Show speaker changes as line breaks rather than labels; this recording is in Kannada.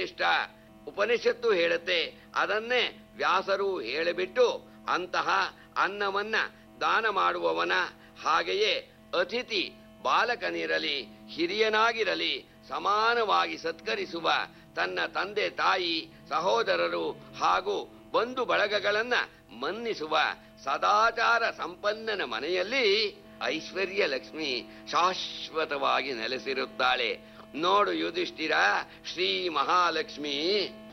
ಶ್ರೇಷ್ಠ. ಉಪನಿಷತ್ತು ಹೇಳುತ್ತೆ, ಅದನ್ನೇ ವ್ಯಾಸರು ಹೇಳಿಬಿಟ್ಟು ಅಂತಹ ಅನ್ನವನ್ನ ದಾನ ಮಾಡುವವನ, ಹಾಗೆಯೇ ಅತಿಥಿ ಬಾಲಕನಿರಲಿ ಹಿರಿಯನಾಗಿರಲಿ ಸಮಾನವಾಗಿ ಸತ್ಕರಿಸುವ ತನ್ನ ತಂದೆ ತಾಯಿ ಸಹೋದರರು ಹಾಗೂ ಬಂಧು ಬಳಗಗಳನ್ನ ಮನ್ನಿಸುವ ಸದಾಚಾರ ಸಂಪನ್ನನ ಮನೆಯಲ್ಲಿ ಐಶ್ವರ್ಯ ಲಕ್ಷ್ಮಿ ಶಾಶ್ವತವಾಗಿ ನೆಲೆಸಿರುತ್ತಾಳೆ. ನೋಡು ಯುಧಿಷ್ಠಿರ, ಶ್ರೀ ಮಹಾಲಕ್ಷ್ಮಿ